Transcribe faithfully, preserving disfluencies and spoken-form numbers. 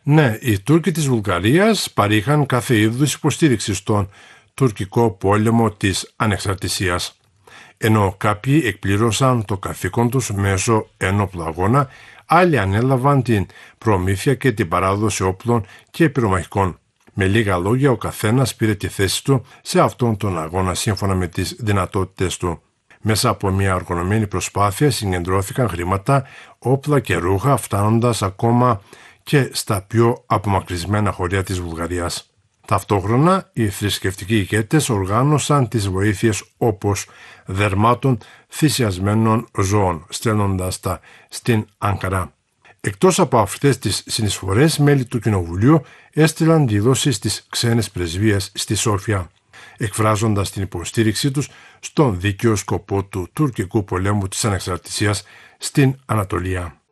Ναι, οι Τούρκοι της Βουλγαρίας παρήχαν κάθε είδους υποστήριξη στον τουρκικό πόλεμο της ανεξαρτησίας. Ενώ κάποιοι εκπλήρωσαν το καθήκον τους μέσω ένοπλου αγώνα, άλλοι ανέλαβαν την προμήθεια και την παράδοση όπλων και πυρομαχικών. Με λίγα λόγια, ο καθένας πήρε τη θέση του σε αυτόν τον αγώνα σύμφωνα με τις δυνατότητες του. Μέσα από μια οργανωμένη προσπάθεια συγκεντρώθηκαν χρήματα, όπλα και ρούχα, φτάνοντας ακόμα και στα πιο απομακρυσμένα χωριά της Βουλγαρίας. Ταυτόχρονα, οι θρησκευτικοί ηγέτες οργάνωσαν τις βοήθειες όπως δερμάτων θυσιασμένων ζώων, στέλνοντας τα στην Ανκαρά. Εκτός από αυτές τις συνεισφορές, μέλη του Κοινοβουλίου έστειλαν δηλώσεις στις ξένες πρεσβείες στη Σόφια, εκφράζοντας την υποστήριξή τους στον δίκαιο σκοπό του τουρκικού πολέμου της ανεξαρτησίας στην Ανατολία.